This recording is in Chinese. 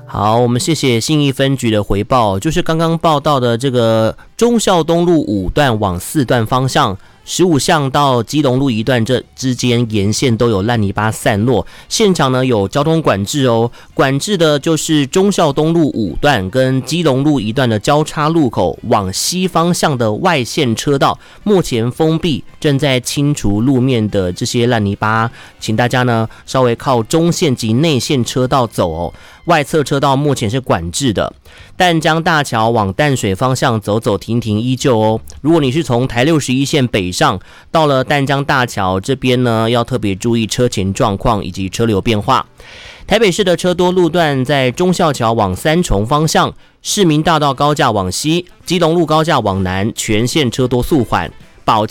好，我们谢谢信义分局的回报，就是刚刚报道的这个忠孝东路5段往4段方向，15巷到基隆路1段这之间沿线都有烂泥巴散落，现场呢有交通管制哦，管制的就是忠孝东路5段跟基隆路1段的交叉路口往西方向的外线车道，目前封闭，正在清除路面的这些烂泥巴，请大家呢稍微靠中线及内线车道走哦，外侧车道目前是管制的。淡江大桥往淡水方向走走停停依旧哦。如果你是从台61线北上，到了淡江大桥这边呢，要特别注意车前状况以及车流变化。台北市的车多路段在忠孝桥往三重方向，市民大道高架往西，基隆路高架往南，全线车多速缓。